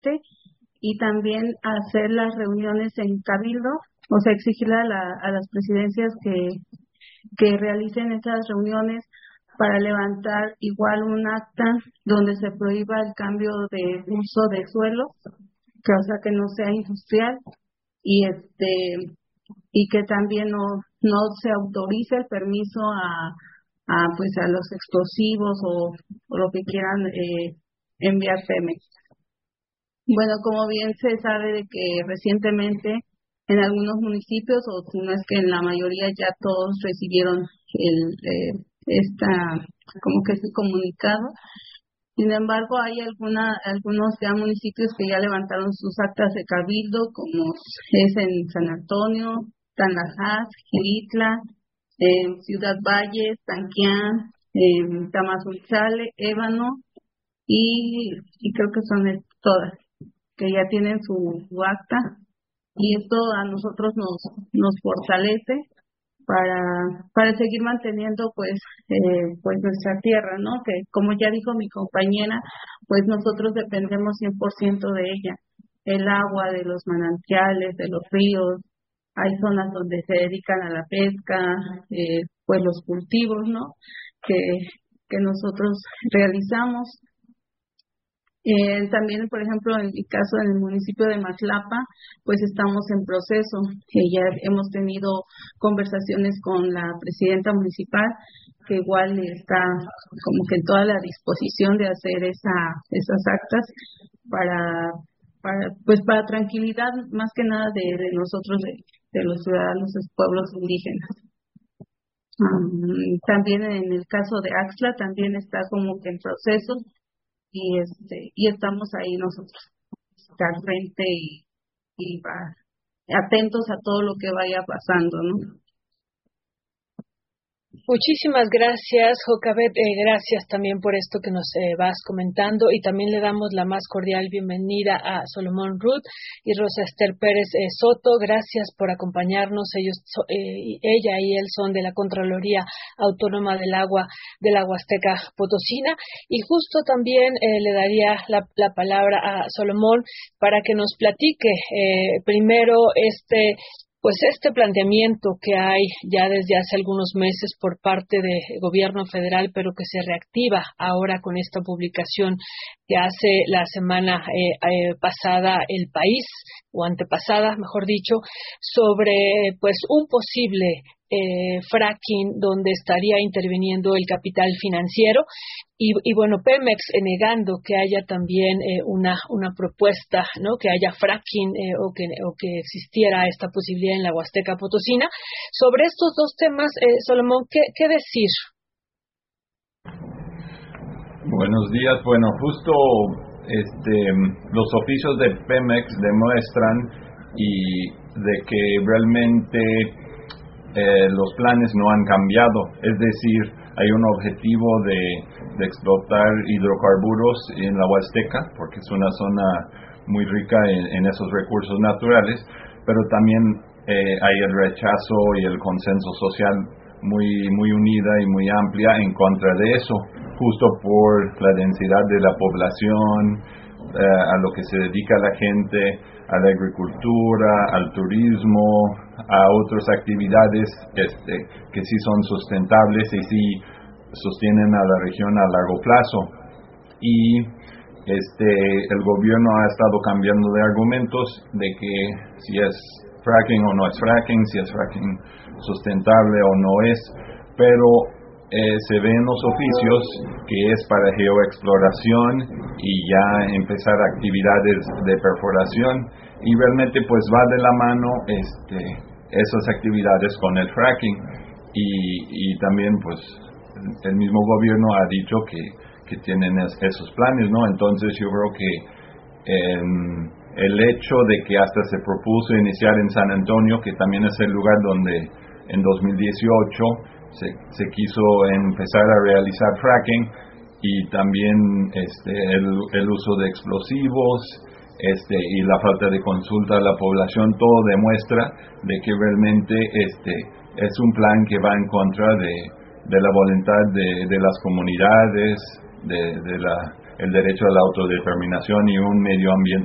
este, y también hacer las reuniones en cabildo, o sea, exigirle a las presidencias que realicen esas reuniones para levantar igual un acta donde se prohíba el cambio de uso de suelo, que o sea que no sea industrial, y y que también no se autorice el permiso a los explosivos o lo que quieran enviar Pemex. Bueno, como bien se sabe de que recientemente en algunos municipios, o si no es que en la mayoría, ya todos recibieron como que este comunicado. Sin embargo, hay algunos ya municipios que ya levantaron sus actas de cabildo, como es en San Antonio, Tanlajas, Gilitla, Ciudad Valles, Tanquián, Tamazunchale, Ébano, y creo que son todas, que ya tienen su acta, y esto a nosotros nos fortalece para seguir manteniendo pues nuestra tierra, ¿no? Que como ya dijo mi compañera, pues nosotros dependemos 100% de ella, el agua de los manantiales, de los ríos. Hay zonas donde se dedican a la pesca, pues los cultivos, ¿no? Que nosotros realizamos. También, por ejemplo, en mi caso, en el municipio de Matlapa, pues estamos en proceso. Ya hemos tenido conversaciones con la presidenta municipal, que igual está como que en toda la disposición de hacer esas actas para tranquilidad, más que nada de nosotros, de los ciudadanos de pueblos indígenas. También en el caso de Axtla también está como que en proceso, y estamos ahí nosotros al frente y atentos a todo lo que vaya pasando, ¿no? Muchísimas gracias, Jocabet. Gracias también por esto que nos vas comentando, y también le damos la más cordial bienvenida a Solomon Ruth y Rosa Esther Pérez Soto. Gracias por acompañarnos. Ella y él son de la Contraloría Autónoma del Agua de la Huasteca Potosina, y justo también le daría la palabra a Solomon para que nos platique primero este planteamiento que hay ya desde hace algunos meses por parte del gobierno federal, pero que se reactiva ahora con esta publicación que hace la semana pasada El País, o antepasada, mejor dicho, sobre pues un posible fracking donde estaría interviniendo el capital financiero, y bueno, Pemex negando que haya también una propuesta, ¿no?, que haya fracking o que existiera esta posibilidad en la Huasteca Potosina. Sobre estos dos temas, Solomon, ¿qué decir? Buenos días. Bueno, justo los oficios de Pemex demuestran y de que realmente los planes no han cambiado, es decir, hay un objetivo de explotar hidrocarburos en la Huasteca, porque es una zona muy rica en esos recursos naturales, pero también hay el rechazo y el consenso social muy unida y muy amplia en contra de eso, justo por la densidad de la población, a lo que se dedica la gente, a la agricultura, al turismo, a otras actividades que sí son sustentables y sí sostienen a la región a largo plazo. Y el gobierno ha estado cambiando de argumentos de que si es fracking o no es fracking, si es fracking sustentable o no es, pero se ve en los oficios que es para geoexploración y ya empezar actividades de perforación, y realmente pues va de la mano esas actividades con el fracking, y también pues el mismo gobierno ha dicho que tienen esos planes, ¿no? Entonces yo creo que el hecho de que hasta se propuso iniciar en San Antonio, que también es el lugar donde en 2018 se quiso empezar a realizar fracking, y también el uso de explosivos y la falta de consulta a la población, todo demuestra de que realmente es un plan que va en contra de la voluntad de las comunidades, el derecho a la autodeterminación y un medio ambiente